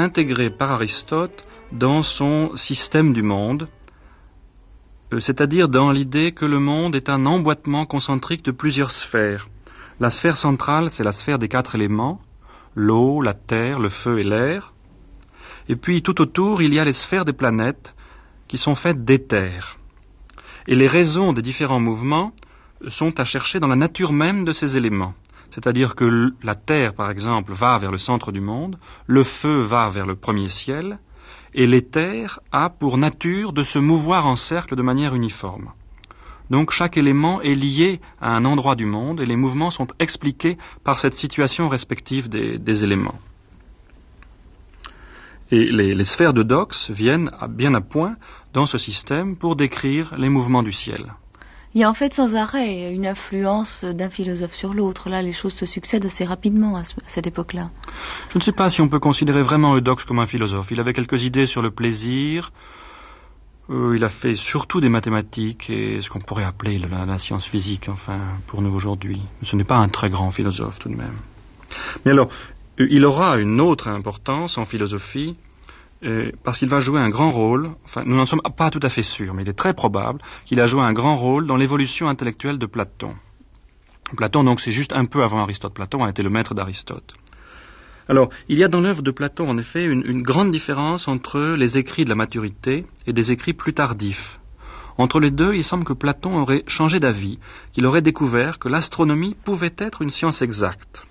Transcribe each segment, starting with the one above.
intégrée par Aristote dans son système du monde, c'est-à-dire dans l'idée que le monde est un emboîtement concentrique de plusieurs sphères. La sphère centrale, c'est la sphère des 4 éléments, l'eau, la terre, le feu et l'air. Et puis tout autour, il y a les sphères des planètes qui sont faites d'éther. Et les raisons des différents mouvements sont à chercher dans la nature même de ces éléments. C'est-à-dire que la terre, par exemple, va vers le centre du monde, le feu va vers le premier ciel, et l'éther a pour nature de se mouvoir en cercle de manière uniforme. Donc chaque élément est lié à un endroit du monde et les mouvements sont expliqués par cette situation respective des éléments. Et les sphères de Dox viennent bien à point dans ce système pour décrire les mouvements du ciel. Il y a en fait sans arrêt une influence d'un philosophe sur l'autre. Là, les choses se succèdent assez rapidement à cette époque-là. Je ne sais pas si on peut considérer vraiment Eudoxe comme un philosophe. Il avait quelques idées sur le plaisir. Il a fait surtout des mathématiques et ce qu'on pourrait appeler la science physique, enfin, pour nous aujourd'hui. Ce n'est pas un très grand philosophe tout de même. Mais alors, il aura une autre importance en philosophie, parce qu'il va jouer un grand rôle, enfin nous n'en sommes pas tout à fait sûrs, mais il est très probable qu'il a joué un grand rôle dans l'évolution intellectuelle de Platon. Platon, donc, c'est juste un peu avant Aristote. Platon a été le maître d'Aristote. Alors, il y a dans l'œuvre de Platon, en effet, une grande différence entre les écrits de la maturité et des écrits plus tardifs. Entre les deux, il semble que Platon aurait changé d'avis, qu'il aurait découvert que l'astronomie pouvait être une science exacte.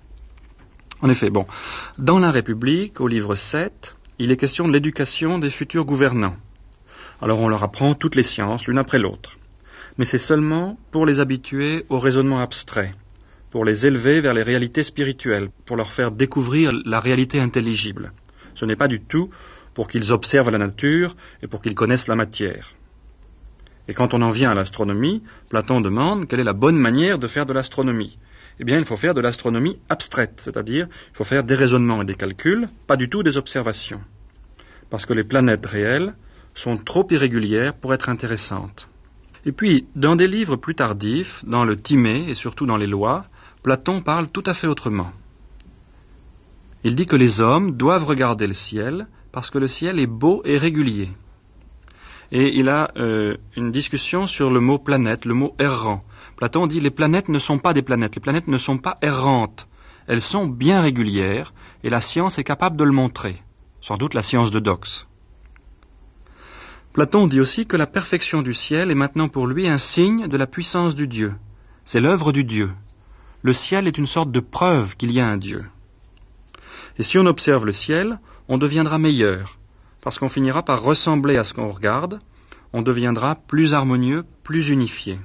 En effet, bon, dans la République, au livre 7, il est question de l'éducation des futurs gouvernants. Alors on leur apprend toutes les sciences, l'une après l'autre. Mais c'est seulement pour les habituer au raisonnement abstrait, pour les élever vers les réalités spirituelles, pour leur faire découvrir la réalité intelligible. Ce n'est pas du tout pour qu'ils observent la nature et pour qu'ils connaissent la matière. Et quand on en vient à l'astronomie, Platon demande quelle est la bonne manière de faire de l'astronomie. Eh bien, il faut faire de l'astronomie abstraite, c'est-à-dire il faut faire des raisonnements et des calculs, pas du tout des observations. Parce que les planètes réelles sont trop irrégulières pour être intéressantes. Et puis, dans des livres plus tardifs, dans le Timée et surtout dans les Lois, Platon parle tout à fait autrement. Il dit que les hommes doivent regarder le ciel parce que le ciel est beau et régulier. Et il a une discussion sur le mot planète, le mot errant. Platon dit les planètes ne sont pas des planètes, les planètes ne sont pas errantes. Elles sont bien régulières et la science est capable de le montrer. Sans doute la science de Dox. Platon dit aussi que la perfection du ciel est maintenant pour lui un signe de la puissance du Dieu. C'est l'œuvre du Dieu. Le ciel est une sorte de preuve qu'il y a un Dieu. Et si on observe le ciel, on deviendra meilleur, parce qu'on finira par ressembler à ce qu'on regarde, on deviendra plus harmonieux, plus unifié.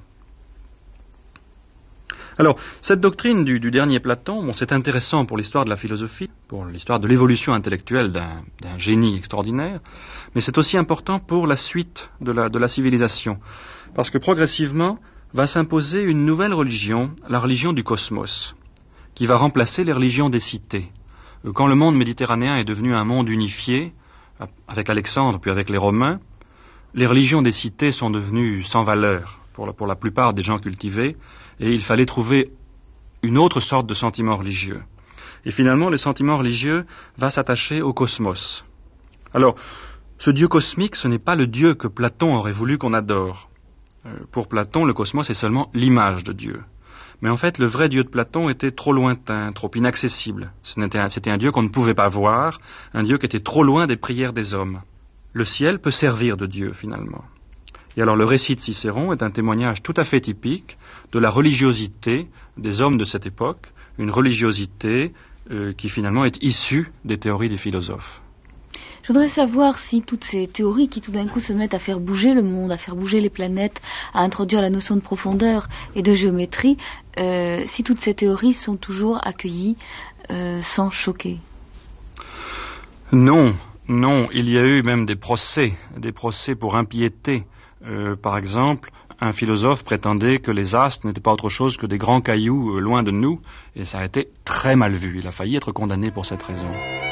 Alors, cette doctrine du dernier Platon, bon, c'est intéressant pour l'histoire de la philosophie, pour l'histoire de l'évolution intellectuelle d'un génie extraordinaire, mais c'est aussi important pour la suite de la civilisation, parce que progressivement va s'imposer une nouvelle religion, la religion du cosmos, qui va remplacer les religions des cités. Quand le monde méditerranéen est devenu un monde unifié, avec Alexandre puis avec les Romains, les religions des cités sont devenues sans valeur pour la plupart des gens cultivés, et il fallait trouver une autre sorte de sentiment religieux. Et finalement, le sentiment religieux va s'attacher au cosmos. Alors, ce Dieu cosmique, ce n'est pas le Dieu que Platon aurait voulu qu'on adore. Pour Platon, le cosmos est seulement l'image de Dieu. Mais en fait, le vrai Dieu de Platon était trop lointain, trop inaccessible. C'était un Dieu qu'on ne pouvait pas voir, un Dieu qui était trop loin des prières des hommes. Le ciel peut servir de Dieu, finalement. Et alors le récit de Cicéron est un témoignage tout à fait typique de la religiosité des hommes de cette époque, une religiosité qui finalement est issue des théories des philosophes. Je voudrais savoir si toutes ces théories qui tout d'un coup se mettent à faire bouger le monde, à faire bouger les planètes, à introduire la notion de profondeur et de géométrie, si toutes ces théories sont toujours accueillies sans choquer. Non, il y a eu même des procès pour impiété. Par exemple, un philosophe prétendait que les astres n'étaient pas autre chose que des grands cailloux loin de nous, et ça a été très mal vu. Il a failli être condamné pour cette raison.